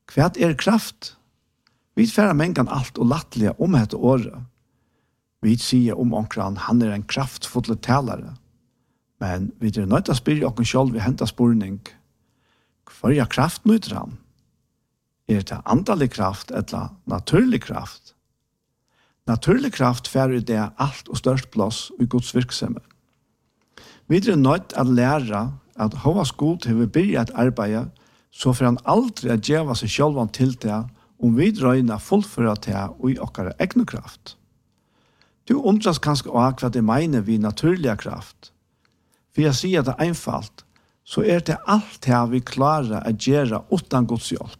Hva kraft? Vi færa mengan alt og lattelige dette året. Vi sier omkran han en kraftfull talare. Men vi nødt til å spyrre oss selv ved hentet spurning. Hva kraft nøyter han? Det andelig kraft eller naturlig kraft? Naturlig kraft færer det alt og størst plass i Guds virksomhet. Vi nødt til å lære at Hovas God har begynt arbeidet, så får han aldri å gjøre seg selv til det om vi drøyner fullføre til i okkara egne kraft. Du undras kanskje også hva det mener vi naturlige kraft. For jeg sier det einfalt, så det alt det vi klarer å gjøre uten Guds hjelp.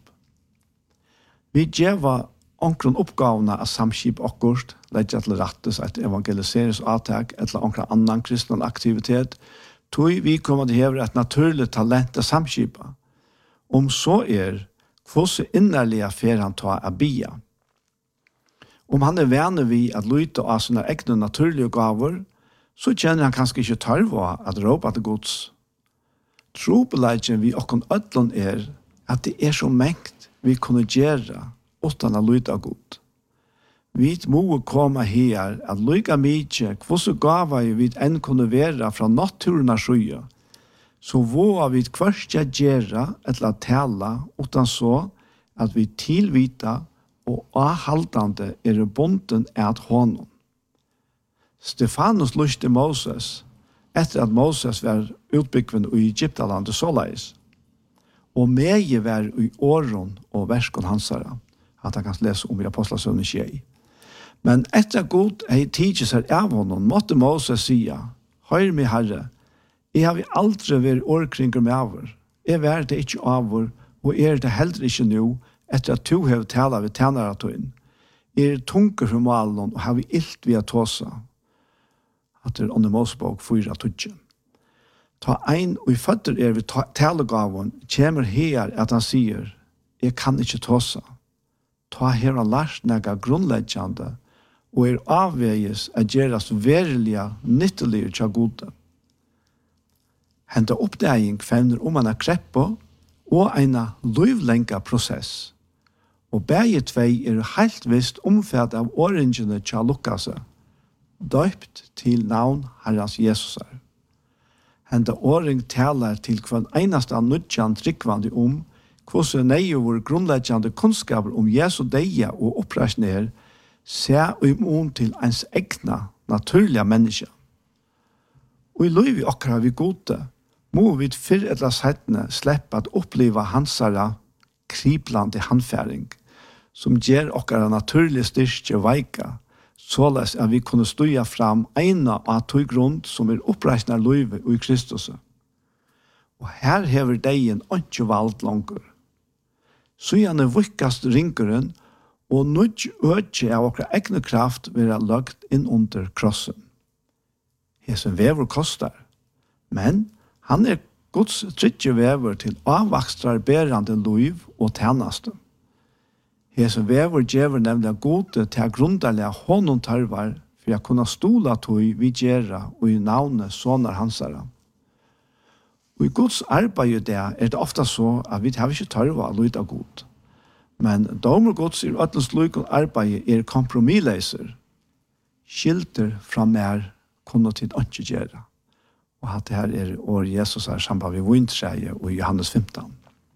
Vi gjør omkring oppgavene av samskip akkurat, legger til rettes et evangeliseringsavtak eller omkring annan kristen aktivitet, tog vi kommer til å heve et naturligt talent av samskipet. Om så hvordan innerlige fer han tar av bia. Om han vane vi at lytte av sine egne naturlige gaver, så kjenner han kanskje ikke tarva at råpe til Guds. Trobeleggjen vi okkon ødlån at det så mengt vi kunne gjøre utan å lytte av Gud. Vi må komme her at lykke mye hvordan gaver vi enn kunne være fra naturen av skye, så våger vi hverst gjøre eller tale utan så at vi tilvita og avhaldande bonden at honom. Stefanus lyste Moses etter at Moses var utbyggven i Egyptalandet såleis, og meie var i åren og verskon hansara, at han kan lese om i Apostlasøvnen 6. Men etter at God tidsi seg av honom, måtte Moses sia, «Høyr meg, Herre, jeg har aldri vært årkringer med avur. Jeg var det ikke avur, og det heller ikke nå, etter at du har tala ved tænaratøyen. Jeg tunker for malen, og har vi ilt via tåsa.» At det under Mosebok 4:12. Ta ein og i føtter ved talegavon, kommer her at han sier, «Jeg kan ikke tåsa.» Ta her han lært nega grunnleggjande, og avveges at gjerast verilige, nyttelige tja gode. Henta oppdaging fevner en kreppo og en livlenga prosess. Og begge tvei helt visst omfatt av åringene tja Lukas, døypt til navn Herrens Jesus. Henta åring taler til hver eneste nødjan tryggvande hvordan nøyver grunnleggjande kunnskaper om Jesu deia og oppreisner se til ens egna naturliga menneske. Og i liv okkara vi gode, må vi fyrr eller settene slippe at oppleva hansara kriblande handfæring, som gjør okkara naturlige styrke veika, såleis at vi kunne stuja fram eina av tog grunn som oppreisner livet i Kristus. Og her hever deien ikke valgt langer. Så gjerne vikkast ringeren, og nødt øke av okra egne kraft være lagt inn under krossen. Hesen vever kostar, men han Guds tredje vever til avvakstrar berande liv og tjeneste. Hesen vever gjever nemlig gode til grunderlige honom tarvar for å kunne stola tog vi gjøre og i navnet sånner hansara. Og i Guds arbeid det ofta så at vi har ikke tarva å lyde av Gud. Men domer Guds ødlens lyk og arbeid kompromisleiser. Skilter fra mer kunne tid ikke gjøre. Og at det her år Jesus samband ved vintreie og i Johannes 15.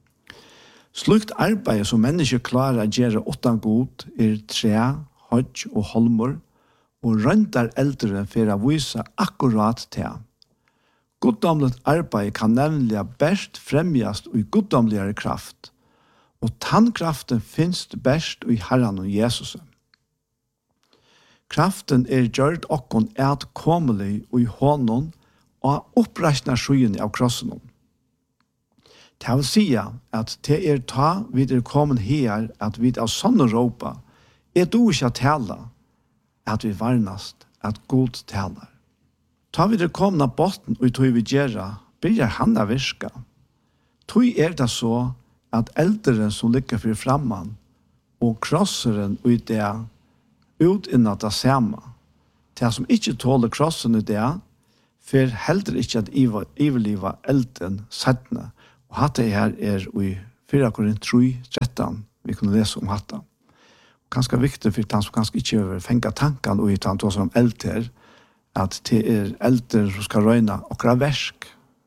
Slukt arbeid som mennesker klarer å gjøre åttan god tre, hodj og holmor, og røntar eldre for å vise akkurat til. Guddomligt arbeid kan nemlig best fremjast i guddomligere kraft, og tannkraften finnes best i Herren og Jesus. Kraften gjørt okkon komelig i hånden og oppreisner skyen av krossen. Det vil si at det ta vi kommet her at vi av sånne råpa du ikke tala at vi varnast at Gud talar. Ta vi komna botten og tog vi gjøre, blir han av virka. Tog det så at elderen som ligger for framman og krosseren ut det ut innan det samme. Det som ikke tåler krossen ut det, for heller ikke at iverliva elden settene. Og hatt det her i 4 Korint 3:13 vi kunne lese om hatta. Ganska viktigt för han som ganska inte över fänga tanken och utan då som äldre att det äldre som ska röjna och göra verk.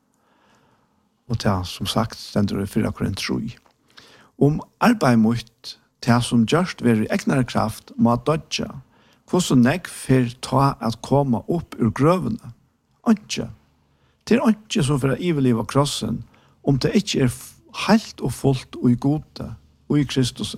Och det som sagt ständer i 4 Korint 3. Om arbeid mot det som gjørst ved i egnare kraft må dødja, hvordan nekk for ta at komme opp ur grøvene? Ikke. Det ikke som for å iveliva krossen, om det ikke helt og fullt og i gode, og i Kristus.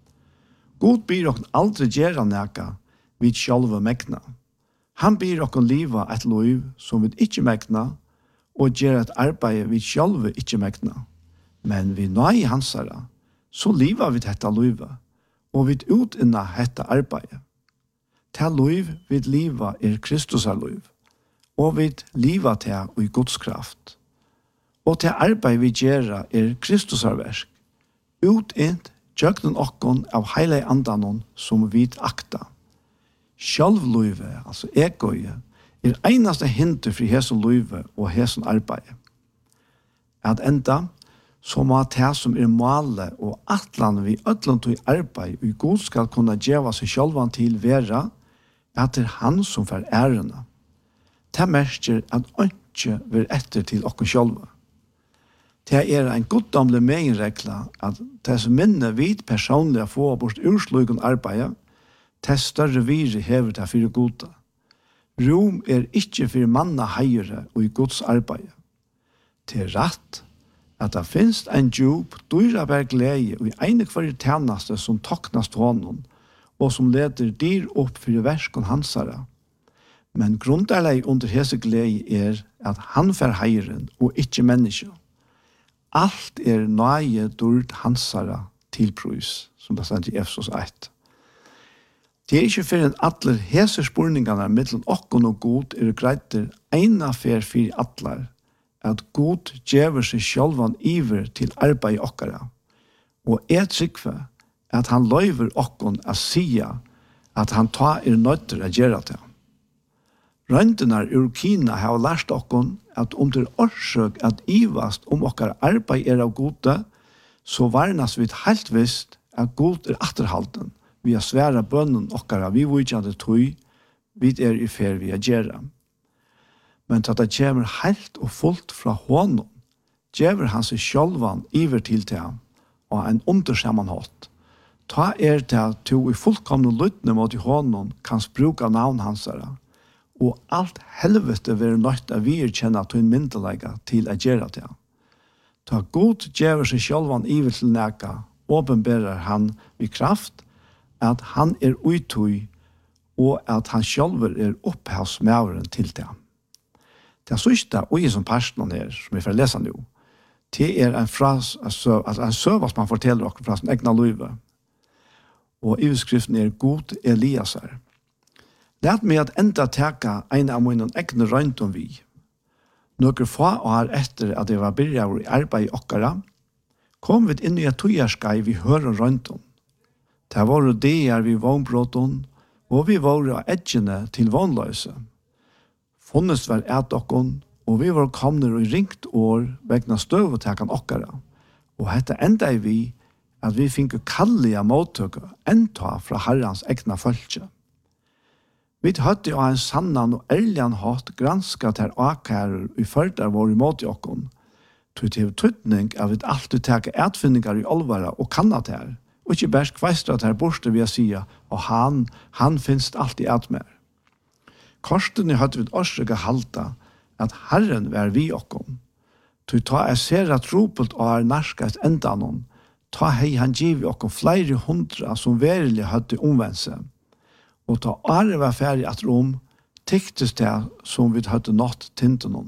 God byr okken aldri gjøre neka vid sjálva megna. Han byr okken liva et liv som vi ikke megna, og gjør et arbeid vi sjálva ikke megna. Men vi nøy hansara, så liva vi dette livet, og vi utinna dette arbeidet. Det liv vi liva Kristus liv, og vi liva det i Guds kraft. Og det arbeid vi gjør Kristus verk, utint tjøknen okkon av heile andanon som vi akta. Sjálvlivet, altså egoje, einaste hinder for hesen livet og hesen arbeid. At enda, så må det som målet og atlan vi ødlant i arbeid og God skal kunne gjøre seg sjølvan til vera, at det han som får ærene. Det merker at ikke vil etter til okken sjølva. Det en goddomlig meginregla at det som minne vid personlig få bort urslugen arbeid, det større vire hever det for goda. Rom ikke for manna heiere og i Guds arbeid. Det rett at det finnes en djup, dyraberg glede og i ene hver tjeneste som toknast hånden, og som leder dyr opp for verskene hansara. Men grunderleg under hese glede at han fer heieren og ikke menneske. Alt nøye dyrt hansara tilprøys, som det stender i Efsos 1. Det ikke for en atler hese spurningene mellom okken og god greiter ena fer for atler, at God gjever seg sjølvan iver til arbeid okkara, og trykve at han løyver okkon a sia at han tar nøytter a gjøre det. Røndenar ur Kina har lært okkon at om det orsøk at ivast om okkara arbeid av gode, så varnas vi helt visst at god atterhalten vi har svære bønnen okkara vi vujjande tøy, vi i fer vi a gjøre. Men at det kommer helt og fullt fra hånden, gjever han seg sjølvan iver til det, og en undersammanhatt. Ta det at du i fullkomne lyttene mot i hånden kan bruka navn hansara, og alt helvete vil nødt av vi kjenne til en myndelega til å gjøre det. Ta god gjever seg sjølvan iver til neka, åpenberer han vid kraft, at han uitøy, og at han sjølver opphavsmæveren til det. Det siste, og i som personen her, som vi får lese nå, det en fras, en søvas man forteller dere fra sin egna livet. Og iveskriften God Eliasar. Lært meg at enda teka en av mine egne røynt om vi. Noen få år etter at jeg var byrjar i arbeid i okkara, kom vi inn i et tøyerskai vi hører røynt om. Det var det vi vognbråten, og vi var av edgene til vognløse. Funnest var okkon, og vi var komne i ringt år vegna støvetekan okkara. Og hette enda vi at vi finke kallige mottøkker enda fra Herrans egna følge. Vi hadde jo en sannan og ærligan hatt granska til akærer i førdar vår imot i okkon. Til tøytning av vi alltid teka etfinningar i olvara og kannat her, og ikke bæst kveistra til borste vi sier, og han finst alltid etmer. Korstene hadde vi årsøka halta at Herren var vi okkon. Ta ser at ropelt og narskast endanon, ta hei han giv okkon flere hundra som verilig hadde omvendt seg. Og ta året var ferdig at tyktes det som vi hadde nått tintenon.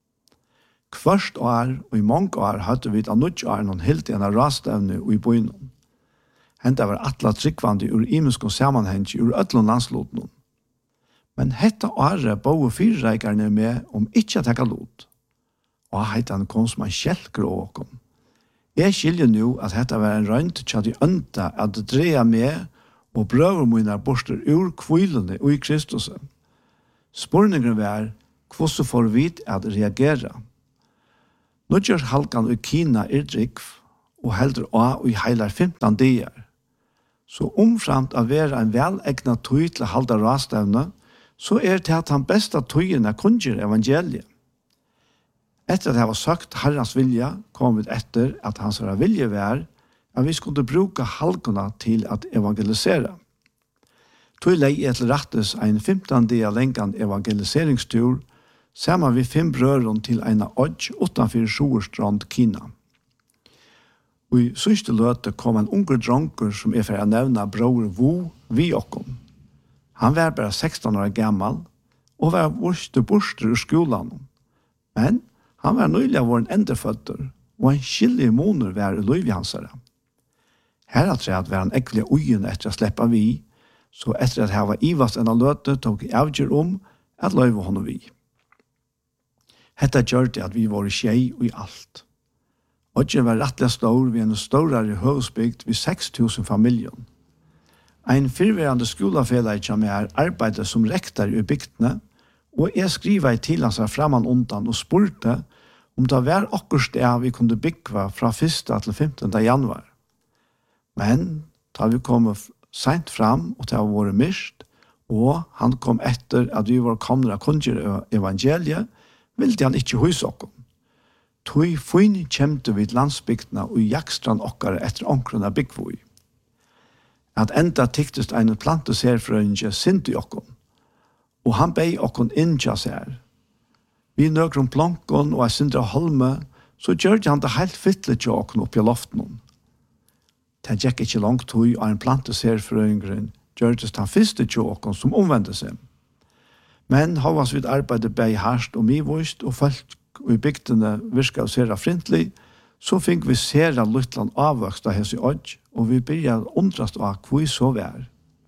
Kvørst år og i mange år hadde vi av nødgjøren helt en av rastavne og i bøynen. Henta var atla tryggvande ur imenskon sammanheng ur ødlån landslåten. Men hetta året bor fyrreikarne med om ikke å tekka lot. Og heitan kom som en kjelker åkom. Jeg skiljer nu at hetta var en rønt til at de ønta at dreia med og brøver mine borster ur kvylene og i Kristus. Spurningen var hvordan får vi at reagera. Nødgjørs halkan i Kina drikv, og heldur av i heilar 15 dager. Så omframt av være en velegna tøy til å halda rastevne, så det at han besta tøyene kunngjør evangeliet. Etter at jeg var sagt Herrens vilja, kom vi etter at hans vilje var at vi skulle bruke halkene til at evangelisere. Tøy lei etter rettes en 15 dager lengan evangeliseringstur, sammen vi 5 brøren til en odj utenfor Sjoerstrand, Kina. Og i siste løte kom en unge dronker som for å nevne bror Wu vi okkom. Han var bare 16 år gammal og var vurste borster ur skolan. Men han var nøylig av våren endeføtter, og en skillig måneder var i løyvi hansare. Heratræd var han ekkelig ugen etter å slippe vi, så etter at han var ivast enn av løte, tok jeg avgjør at løyve honom vi. Hetta gjør det at vi var skjei og i alt. Odjen var rettelig stor ved en større høvsbygd ved 6.000 familier. Ein fyrværende skolafellegi som arbeidet som rektor i bygdene, og jeg skriva til hans framan undan og spurte om det var akkur sted vi kunne bygge fra 1. til 15. januar. Men da vi kom sent fram og det var våre mist, og han kom etter at vi var kommet av kunngjør evangeliet, ville han ikke hos oss. Tøy funn kjemte vid landsbygdene og jakstrand okkare etter omkrona byggvoi. At enda tiktest en planteserfrøynge sint i okkon, og han bei okkon inntja seg. Vi nøkron plankon og sindra holme, så gjør han det helt fytlet til okkon oppi loften. Det gikk ikke langt tøy av en planteserfrøyngren, gjør det han fyrste til okkon som omvendte seg. Men havas vid arbeidet bei harst og mivust, og folk og i bygdene virka og sera frintlig, så fikk vi sera luttland avvøkst av hese odj, og vi begynte å undrast av hvor så var.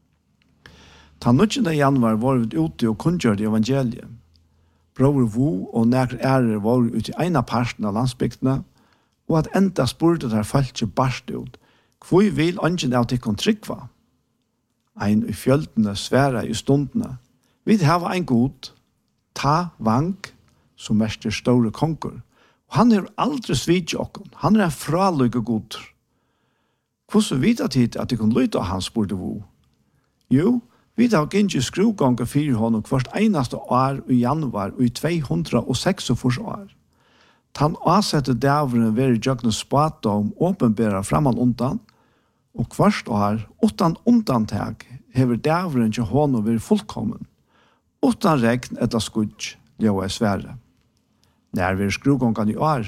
Ta 9. januar var vi ute og kunngjørte evangeliet. Bror Wu og nekre ærer var ute i ena parten av landsbygdene, og at enda spurte der folk ikke barst ut, hvor vil ungen av tikkun tryggva? Ein i fjöldene sværa i stundene. Vi hava ein god, ta vank, som mest store konger. Og han aldri svidje okkon. Han en fralykke god. Hvordan vet tid at de kunne lytte av han, spurte Wu? Jo, vi har ikke skruganger 4 hånd hvert eneste år i januar og i 246 år. Han avsette dævren ved i jøgne spata om åpenbæra framan undan, og hvert år, utan undantag, hever dævren til hånd ved fullkommen, utan regn etter skudj, ljøa i svære. Når vi skrugongan i år.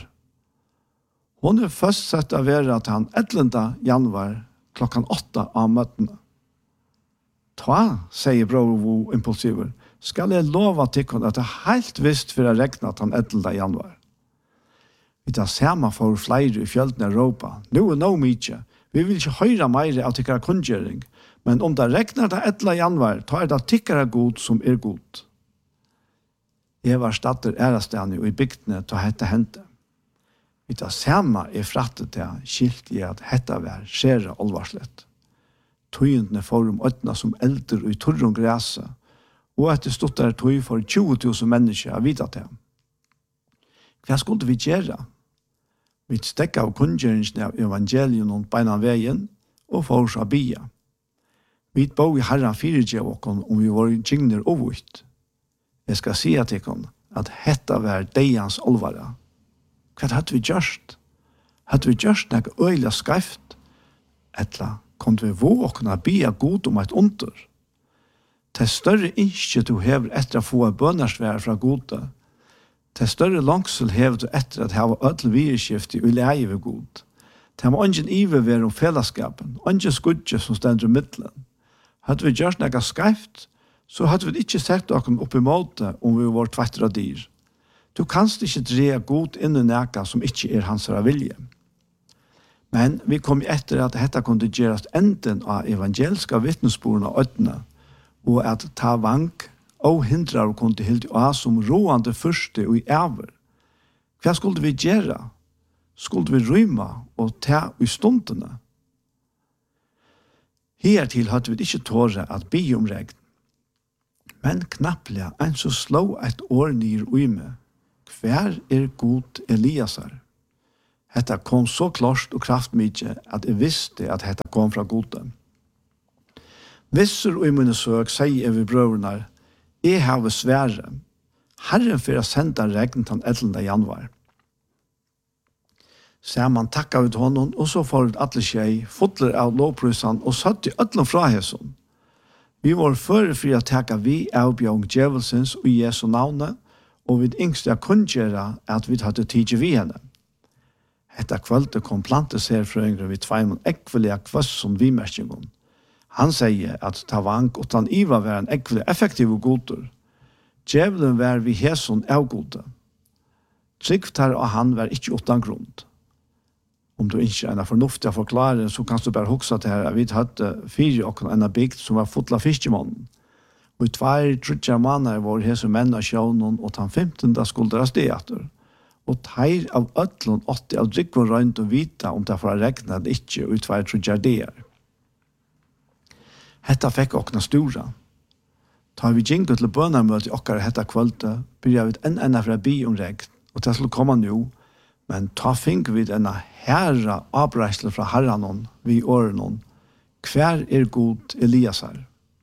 Hun først sett av være at han 11. januar klokkan 8 av møttene. Ta, sier bror Wu impulsiver, skal jeg lova til at det helt visst for å regne at han 11. januar. Vi tar samme for flere i fjöldene i Europa. Nå no mykje. Vi vil ikke høyre mer av tikkere kunngjøring, men om det regner det 11. januar, tar det tikkere god som god. Jeg var statter ærestene og i bygdene til dette hendte. Vi tar samme frattet til skilt i at dette var skjere alvarslett. Tøyendene får øtna som elder og i torron græse, og etter stått der tøy for 20.000 mennesker av vidt til. Hva skulle vi gjøre? Vi stekket av kunngjøringen av evangeliet og beina veien, og for oss av bia. Vi bo i Herren 4G om vi var kjingner og vutt. Jeg skal si til dere at dette var deians olvara. Hva hadde vi gjort? Hadde vi gjort noe øyla skreft? Etla kom vi våg å kunne bia god om et under. Til større innskje du hever etter å få bønnersvær fra gode. Til større langsel hever du etter at hava ødel virskift i uleie ved god. Til må ingen ive være om fellesskapen, ingen skudje som stender i middelen. Hadde vi gjort noe skreft, så hadde vi ikke sett dere opp i måte om vi var tvettere dyr. Du kanst ikke dreie god inn i næka som ikke hans vilje. Men vi kom etter at dette kunne gjøres enden av evangeliske vittnesbordene og ødene, og at ta vank og hindre og kunne hilde av som roende første og i æver. Hva skulle vi gjøre? Skulle vi rymme og ta i stundene? Hertil hadde vi ikke tåre at be om regn. Men knapplega en så slå et år nyr ui med. Hver god Eliasar? Hetta kom så klart og kraftmykje at jeg visste at hetta kom fra Gode. Visser og i mine søk sier jeg ved brødrene, jeg har svære. Herren for å sende regn til 11. januar. Saman takka vi til honom, og så får alle tjei, fotler av lovprysan, og satt i ødlen fra hesson. Vi var føre for å takka vi av bjørn djevelsens og Jesu navnet, og vi yngste kunngjøre at vi hadde tidlig vi henne. Hetta kvölde kom planteserfrøyngre vid tveimen ekvelige kvass som vi merkjengon. Han sier at ta vank utan iva var en ekvelig effektiv og goder. Djevelen var vi hesson av gode. Tryggtar og han var ikke utan grunn. Om du ikke er en fornuftig forklaring, så kan du bare huske til her at vi hadde 4 og en bygd som var fotla fiskemannen. Og i 2-3 måneder var hese menn av sjånen, og den 15. skulle deres det etter. Og teir av ødlån 80 av drikkvån røynt å vite om det får regna eller ikke, og i 2-3 der. Hetta fikk okna stora. Ta vi jingo til bønarmøte i okkar hetta kvölde, byrja vi enn fra bi om regn, og det skulle komme nå, men ta fink vi enn herra avreisle fra herranon, vi årenon, hver god Eliasar.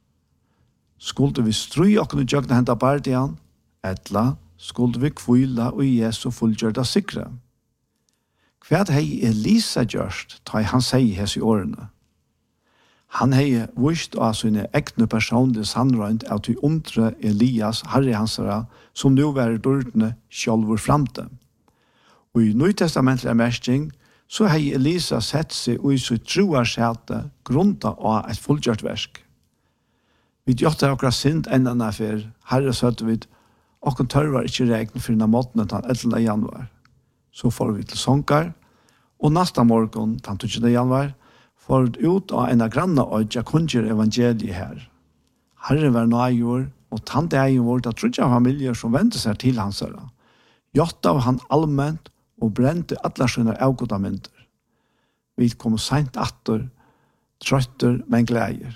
Skulle vi strøy okna jøgna henta bardian, etla skulle vi kvila og Jesu fullgjørda sikre. Hva hei Elisa gjørst, ta han seg hess i årene. Han hei vist av sine ekne personlige sannrøynt av til undre Elias, herre hansara, som nå var dårdene sjølvor framte. Og i Nytestamentlige mersking, så hei Elisa sett seg og i sitt troa skjete grunta av et fullgjørt versk. Vi gjør akkurat sint enn for herre søtte vidt, og han tørvar ikke regn for denne måten den 11. januar. Så får vi til sånkar, og neste morgen, den 20. januar, får vi ut av en av granna øyja kunngjør evangeliet her. Herre var nøyjord, og tante egen vårt av trudja familier som vendte seg til hans herre. Gjort av han allment, og brente alle sine avgodamenter. Vi kom sent atter, trøtter, men gleder.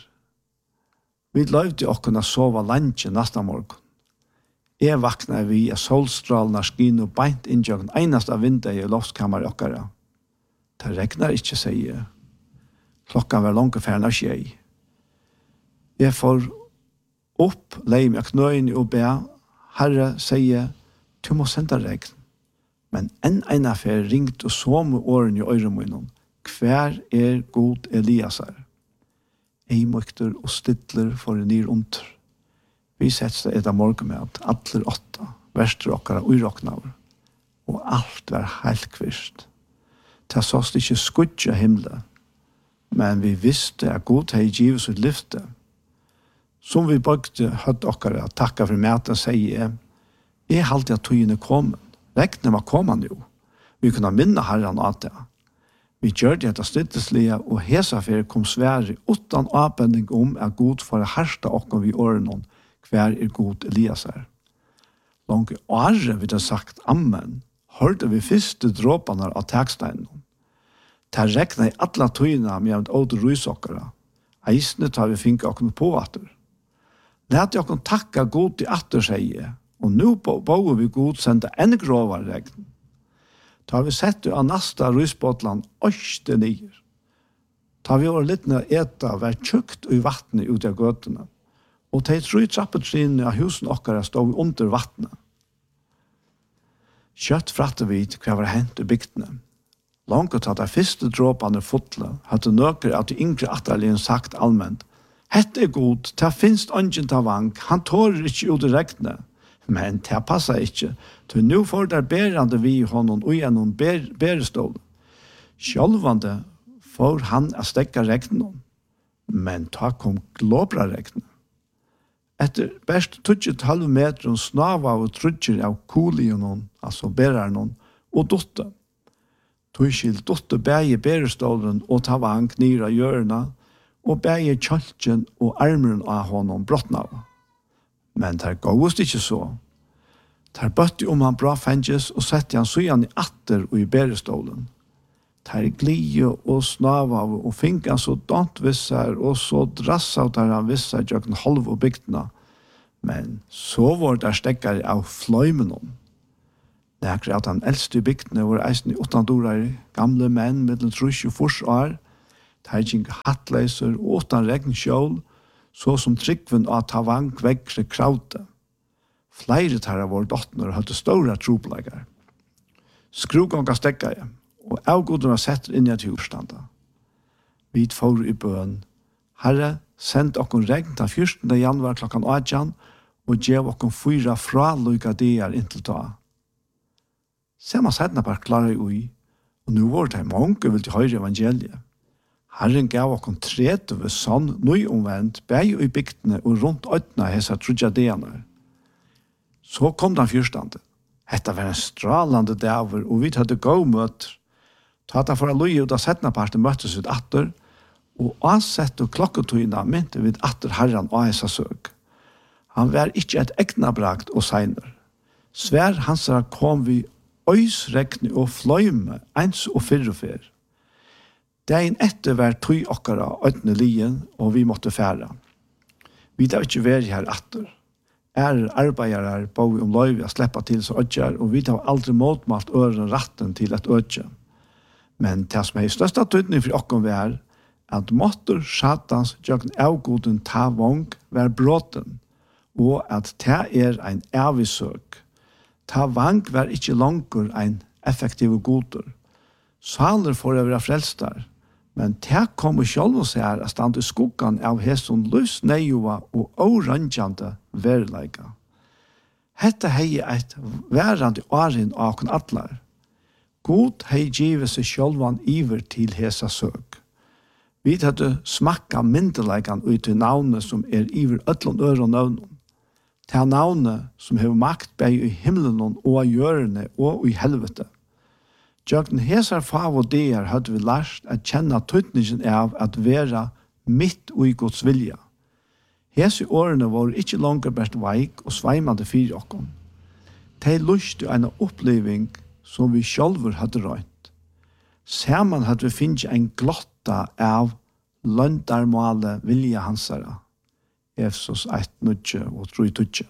Vi løyvde å kunne sove lenge neste morgen. Jeg vakna vi av solstralene skin og beint inntjøkken eneste av vinduet i loftkammeret okkara. Det regner ikke, sier jeg. Klokkan var langt færre av skjei. Jeg får opp, leie meg knøyene og be. Herre, sier, du må sende regn. Men en affær ringt og så med årene i øyremunnen. Hver god Eliasar. Ei møkter og stidler for en nyr under. Vi setter et av morgenmøt, alle 8, verster okkara uiroknaver, og alt var helt kvist. Det sås ikke skudja himle, men vi visste at God hei givet sitt lyfte. Som vi bøkte høtt okkara, takka for mæten, sier jeg halte at tøyene komen. Regnet var kommet jo. Vi kunne minne herren av det. Vi gjør det etter stidteslige, og hesafer kom svære utan avbending om at God for å herste okken vi årene hver god Eliasar. Langt året vi har sagt amen, hørte vi første dråpene av teksteinen. Det regnet i alle tøyene med et åt rysokkere. Eisene tar vi finke okken på atter. Lät jeg okken takka god til atter, sier, og nå bør vi god sende en grovere regn. Da har vi sett av nasta rysbåtland øste nyer. Da vi var litt ned eta, var tjukt i vattnet ut av gøtene. Og de 3 trappetrinene av husen okkara stod under vattnet. Kjøtt fratte vi hva var hent i bygdene. Langt at de første dråpene fotle hadde nøkker at de yngre atterliggen sagt allment, «Hette god, det finnes ungen til vank, han tårer ikke ut i regnet.» Men det passer ikke, til nå får der berende vi honom og gjennom berestål. Sjølvande får han å stekke regnen, men ta kom glåbra regnen. Etter best 12 meter snava og trudger av kolionen, altså bererne, og dotte. Tøyskild dotte bæge berestålen og ta vank nere hjørna, og bæge kjølgen og armen av honom brottna. Men det gåst ikke så. Der bøtte han bra fenges og sette han søyan i atter og i berestålen. Der glie og snava og fink han så dant vissar og så drassa der han vissar jøkken halv og bygdena. Men så var der stekkare av fløymenon. Nekre at han eldste i bygdene var eisen i 8 dorar, gamle menn mellom trus og fors år, tegjing hattleiser og 8 regnkjål, så som tryggven av tavang vekkre krauta. Flere tarra våre dottner hadde stora tropelager. Skrugånga stekka jeg, og avgodene setter inn i et husstanda. Vi får i bøen. Herre, send okkon regn til 14. januar klokkan 8, og gjev okkon 4 fraløyga dier inntil ta. Sema sedna bare klarer ui, og nu var det mange vil til høyre evangeliet. Herren gav okkon 30 sånn nøyomvendt, bæg i bygdene og rundt øytene hesa trudja dianer. Så kom den fyrstande. Hetta var en stralande daver, og vi hadde gå møter. Tata for a lui ut av setna parten møttes ut atter, og avsett og klokketøyna mynte vid atter herran og hesa søk. Han var ikkje et egnabrakt og seiner. Svær hansara kom vi øysrekne og fløyme, eins og fyrrefer. Dagen etter var tøy okkara øytne lien, og vi måtte færa. Vi da ikkje veri her atter. Arbeidere bor om løyve å sleppa til så ødjar, og vi har aldri motmalt øren ratten til et ødje. Men det som er største tydning for okken var, at måtter satans jøkken avgoden ta vong var bråten, og at det en avvisøk. Ta vang var ikke langer en effektiv goder. Saler får jeg være frelstar, men det kommer selv å se her å stande i skuggan av hesson lys nøyua og oranjande verleika. Hetta hei eit værande årin av kun atlar. God hei givet seg sjølvan iver til hesa søk. Vi hadde smakka myndeleikan ut til navnet som iver ötlund øre og navnet. Det navnet som hever makt beg i himmelen og i hjørne og i helvete. Jøgn hesar fav og deir hadde vi lært at kjenne tøytningen av at være mitt og i Guds vilja. Hese årene var ikke langer bært veik og sveimande fyr okkom. De lyste en oppleving som vi sjálfur hadde røynt. Saman hadde vi finnet en glotta av løndarmale vilja hansara. Efsos 1:9 og 3:12.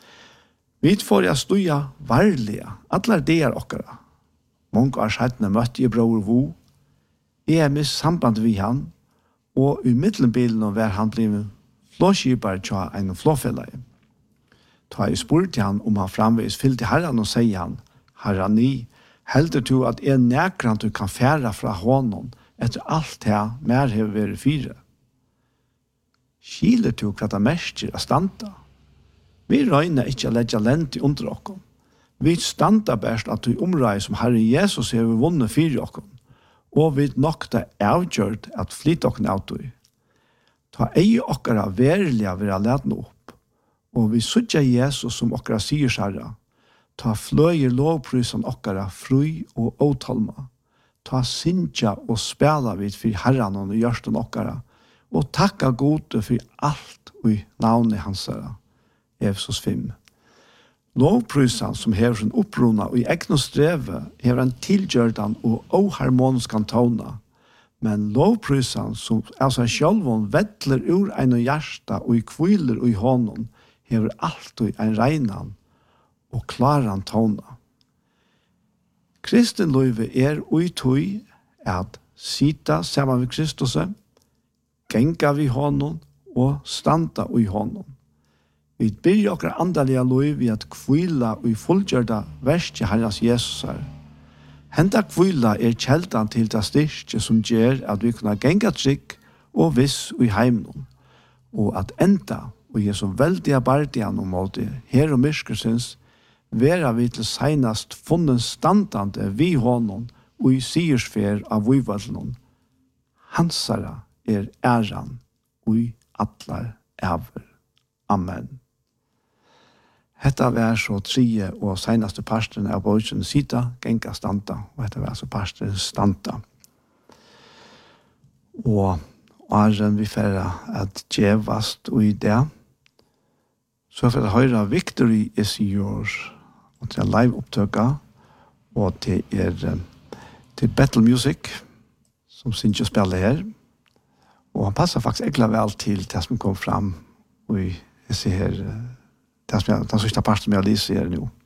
Vi får jeg stuja varliga, atlar deir okkara. Mange år siden møtte jeg bror Vo. Jeg mist samband vi han, og i middelbilen var han blivet flåskipar til en flåfellag. Da jeg spurte han om han framvis fyllte herran og sier han, herran ni, helder du at jeg nekran du kan færa fra honom etter alt det mer hever vært fire? Skiler du hva det mestjer av standa? Vi røyner ikke å legge lent i under okkom. Vi standa best at du omrei som Herre Jesus hever vunnet fyrir okkom, og vi nokta avgjørt at flyt okkom av du. Ta ei okkara verilega vera ledna opp, og vi sudja Jesus som okkara sier særra. Ta fløyer lovprysan okkara fri og åtalma. Ta sinja og spela vid for herran og gjørsten okkara, og takka gode for alt i navnet hansara. Efsos 5. Lovprysan som hever sin opprona og i egn og streve hever en tilgjørdan og oharmoniskan tona, men lovprysan som av seg sjølvån vettler ur ein og hjärsta og i kviler og i hånden hever alltid en reinan og klaran tona. Kristenløyve ui tøy at sita saman við Kristus, genga vi hånden og standa i hånden. Vi byrja okkar andalega lov vi at kvila og i fullgjørda verste Herrens Jesus her. Henda kvila kjeldan til det styrke som gjør at vi kunne genga trygg og viss i heimen. Og at enda, og jeg så veldig bardian om måte, her og myrskersens, vera vi til seinast funnen standande vi hånden og i siersfer av vivallen. Hansara æran og i atlar æver. Amen. Hetta var så tredje og senaste parsten av bøysen sida, genga standa, og hetta var så parsten standa. Og åren vi færre at djevast og i det, så for å høre Victory is yours, og til live opptøka, og til til Battle Music, som synes å spille her, og han passer faktisk ekkert vel til det som kom fram, og jeg ser her, den sista part som jeg lyser her nå.